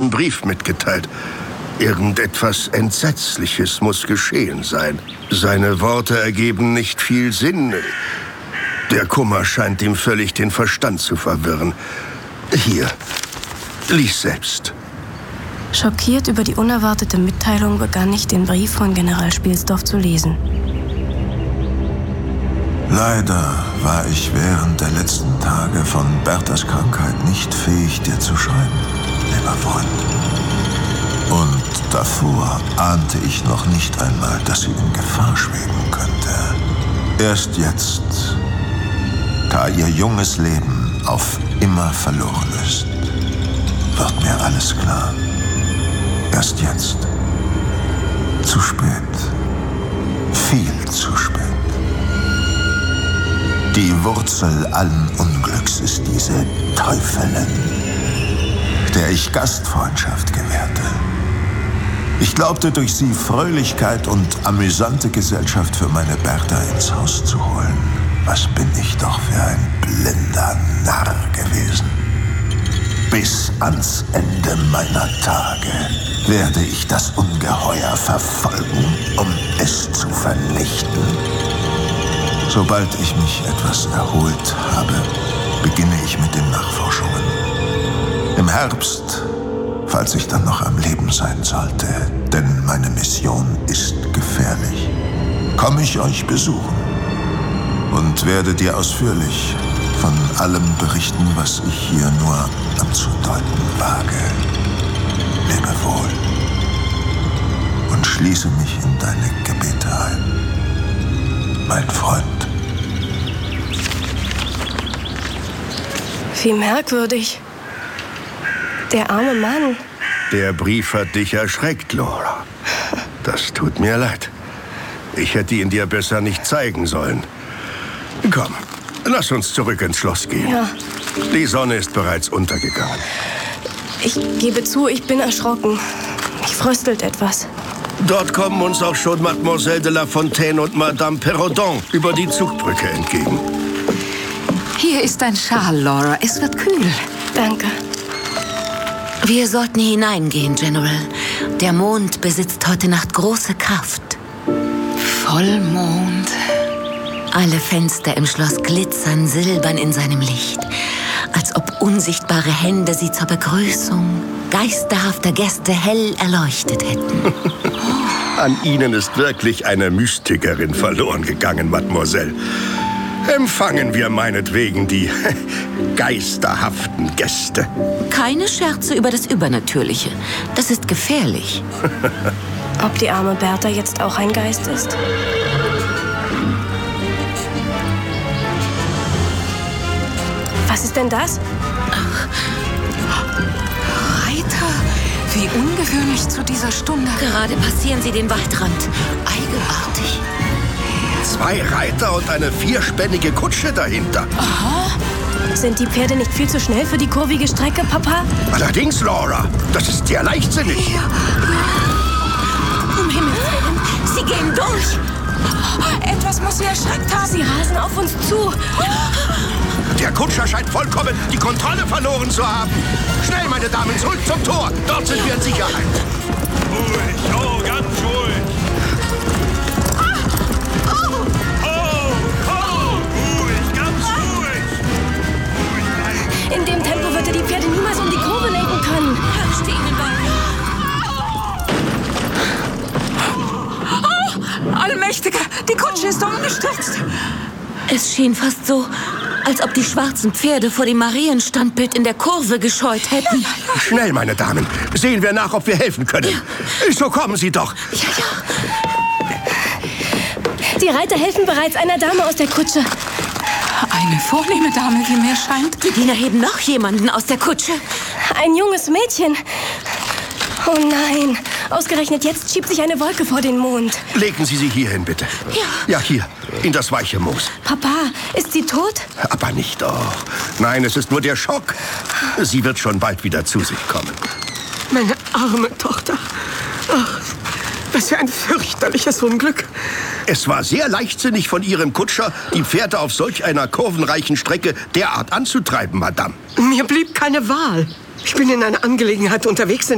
diesen Brief mitgeteilt. Irgendetwas Entsetzliches muss geschehen sein. Seine Worte ergeben nicht viel Sinn. Der Kummer scheint ihm völlig den Verstand zu verwirren. Hier, lies selbst. Schockiert über die unerwartete Mitteilung begann ich, den Brief von General Spielsdorf zu lesen. Leider war ich während der letzten Tage von Berthas Krankheit nicht fähig, dir zu schreiben, lieber Freund. Und davor ahnte ich noch nicht einmal, dass sie in Gefahr schweben könnte. Erst jetzt, da ihr junges Leben auf immer verloren ist, wird mir alles klar. Erst jetzt. Zu spät. Viel zu spät. Die Wurzel allen Unglücks ist diese Teufelin, der ich Gastfreundschaft gewährte. Ich glaubte, durch sie Fröhlichkeit und amüsante Gesellschaft für meine Bertha ins Haus zu holen. Was bin ich doch für ein blinder Narr gewesen. Bis ans Ende meiner Tage werde ich das Ungeheuer verfolgen, um es zu vernichten. Sobald ich mich etwas erholt habe, beginne ich mit den Nachforschungen. Im Herbst, falls ich dann noch am Leben sein sollte, denn meine Mission ist gefährlich, komme ich euch besuchen und werde dir ausführlich von allem berichten, was ich hier nur anzudeuten wage. Lebe wohl und schließe mich in deine Gebete ein, mein Freund. Wie merkwürdig. Der arme Mann. Der Brief hat dich erschreckt, Laura. Das tut mir leid. Ich hätte ihn dir besser nicht zeigen sollen. Komm, lass uns zurück ins Schloss gehen. Ja. Die Sonne ist bereits untergegangen. Ich gebe zu, ich bin erschrocken. Mich fröstelt etwas. Dort kommen uns auch schon Mademoiselle de la Fontaine und Madame Perrodon über die Zugbrücke entgegen. Hier ist dein Schal, Laura. Es wird kühl. Danke. Wir sollten hineingehen, General. Der Mond besitzt heute Nacht große Kraft. Vollmond. Alle Fenster im Schloss glitzern silbern in seinem Licht, als ob unsichtbare Hände sie zur Begrüßung geisterhafter Gäste hell erleuchtet hätten. An Ihnen ist wirklich eine Mystikerin verloren gegangen, Mademoiselle. Empfangen wir meinetwegen die geisterhaften Gäste. Keine Scherze über das Übernatürliche. Das ist gefährlich. Ob die arme Bertha jetzt auch ein Geist ist? Was ist denn das? Reiter, wie ungewöhnlich zu dieser Stunde. Gerade passieren sie den Waldrand. Eigenartig. 2 Reiter und eine 4-spännige Kutsche dahinter. Aha. Sind die Pferde nicht viel zu schnell für die kurvige Strecke, Papa? Allerdings, Laura, das ist sehr leichtsinnig. Ja. Um Himmels Willen, sie gehen durch. Etwas muss sie erschreckt haben. Sie rasen auf uns zu. Der Kutscher scheint vollkommen die Kontrolle verloren zu haben. Schnell, meine Damen, zurück zum Tor. Dort sind wir in Sicherheit. Ruhig, oh, ganz ruhig. Ruhig, ganz ruhig. In dem Tempo wird er die Pferde niemals um die Kurve lenken können. Herrscht ihnen bei. Allmächtiger, die Kutsche ist umgestürzt. Es schien fast so, als ob die schwarzen Pferde vor dem Marienstandbild in der Kurve gescheut hätten. Schnell, meine Damen. Sehen wir nach, ob wir helfen können. So kommen Sie doch. Die Reiter helfen bereits einer Dame aus der Kutsche. Eine vornehme Dame, wie mir scheint. Die Diener heben noch jemanden aus der Kutsche. Ein junges Mädchen. Oh nein, ausgerechnet jetzt schiebt sich eine Wolke vor den Mond. Legen Sie sie hierhin, bitte. Ja, hier, in das weiche Moos. Papa, ist sie tot? Aber nicht doch. Nein, es ist nur der Schock. Sie wird schon bald wieder zu sich kommen. Meine arme Tochter. Ach, was für ein fürchterliches Unglück. Es war sehr leichtsinnig von Ihrem Kutscher, die Pferde auf solch einer kurvenreichen Strecke derart anzutreiben, Madame. Mir blieb keine Wahl. Ich bin in einer Angelegenheit unterwegs,